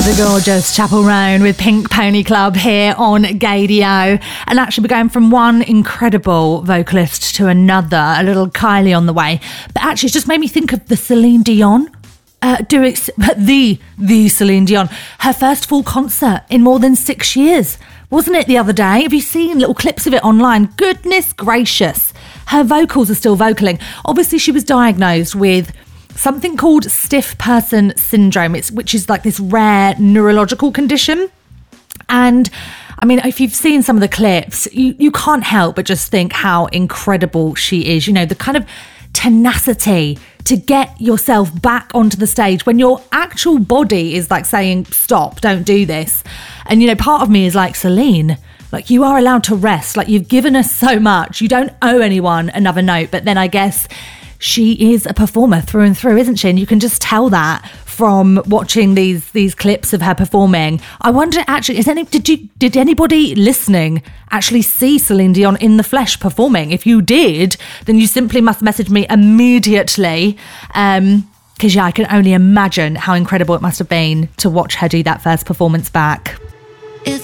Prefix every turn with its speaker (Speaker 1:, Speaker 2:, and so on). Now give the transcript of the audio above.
Speaker 1: The gorgeous Chapel Roan with Pink Pony Club here on Gaydio. And actually, we're going from one incredible vocalist to another, a little Kylie on the way. But actually, it's just made me think of the Celine Dion. The Celine Dion. Her first full concert in more than 6 years. Wasn't it the other day? Have you seen little clips of it online? Goodness gracious. Her vocals are still vocaling. Obviously, she was diagnosed with something called stiff person syndrome, which is like this rare neurological condition. And I mean, if you've seen some of the clips, you can't help but just think how incredible she is. You know, the kind of tenacity to get yourself back onto the stage when your actual body is like saying, stop, don't do this. And, you know, part of me is like, Celine, like, you are allowed to rest. Like, you've given us so much. You don't owe anyone another note. But then I guess she is a performer through and through, isn't she? And you can just tell that from watching these clips of her performing. I wonder, actually, did anybody listening actually see Celine Dion in the flesh performing? If you did, then you simply must message me immediately. Because, yeah, I can only imagine how incredible it must have been to watch her do that first performance back.